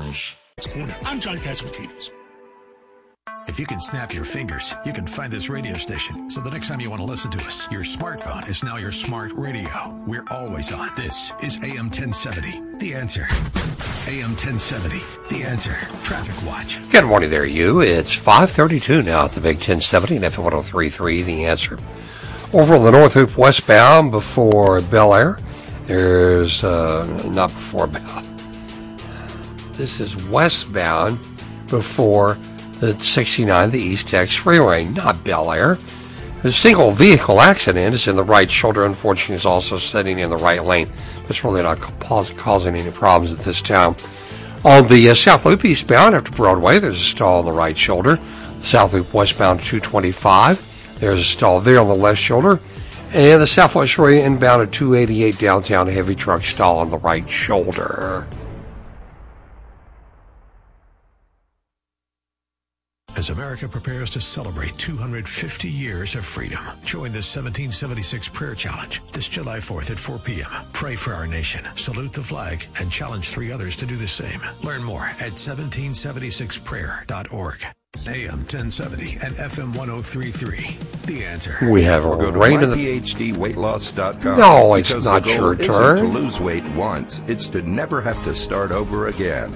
Cars. I'm John Catsimatidis. If you can snap your fingers, you can find this radio station. So the next time you want to listen to us, your smartphone is now your smart radio. We're always on. This is AM 1070, The Answer. AM 1070, The Answer. Traffic Watch. Good morning there, you. It's 5:32 now at the Big 1070 and FM 103.3, The Answer. Over on the North Loop westbound before Bel Air, there's, not before Bel. This is westbound before the 69, the East Tex Freeway, not Bel Air. The single vehicle accident is in the right shoulder. Unfortunately, is also sitting in the right lane. It's really not causing any problems at this time. On the South Loop eastbound after Broadway, there's a stall on the right shoulder. The South Loop westbound 225, there's a stall there on the left shoulder. And the Southwest Freeway inbound at 288 downtown, heavy truck stall on the right shoulder. As America prepares to celebrate 250 years of freedom, join the 1776 Prayer Challenge this July 4th at 4 p.m. Pray for our nation, salute the flag, and challenge 3 others to do the same. Learn more at 1776prayer.org. AM 1070 and FM 103.3. The Answer. We have a rain in the PhDweightloss.com. No, it's not your turn. To lose weight once, it's to never have to start over again.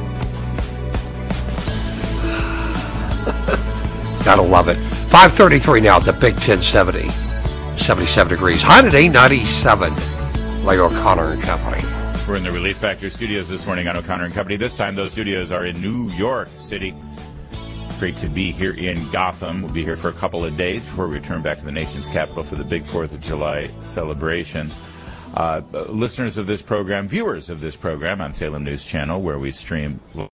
Gotta love it. 5:33 now at the Big 1070. 77 degrees. High today, 97. Leo O'Connor and Company. We're in the Relief Factor studios this morning on O'Connor and Company. This time, those studios are in New York City. Great to be here in Gotham. We'll be here for a couple of days before we return back to the nation's capital for the big 4th of July celebrations. Listeners of this program, viewers of this program on Salem News Channel, where we stream